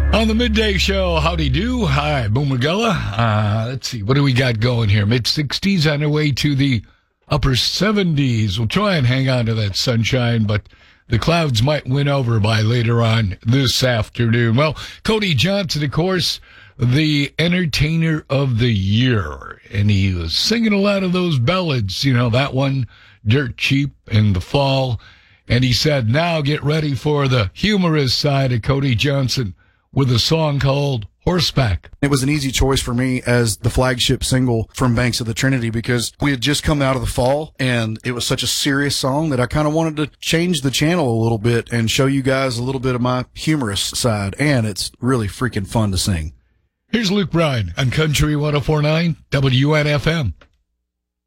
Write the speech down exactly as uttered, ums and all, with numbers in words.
On the midday show, howdy do. Hi, Boomergella. Uh, let's see, what do we got going here? mid sixties on our way to the upper seventies. We'll try and hang on to that sunshine, but the clouds might win over by later on this afternoon. Well, Cody Johnson, of course, the entertainer of the year. And he was singing a lot of those ballads, you know, that one, Dirt Cheap in the fall. And he said, now get ready for the humorous side of Cody Johnson with a song called Horseback. It was an easy choice for me as the flagship single from Banks of the Trinity because we had just come out of the fall and it was such a serious song that I kind of wanted to change the channel a little bit and show you guys a little bit of my humorous side. And it's really freaking fun to sing. Here's Luke Bryan on Country one oh four point nine W N F M.